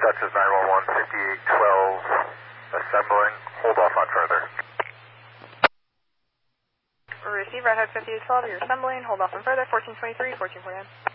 Dutch is 911, 5812, assembling, hold off on further. Receive Red Hook 5812, you're assembling, hold off on further, 1423, 1449.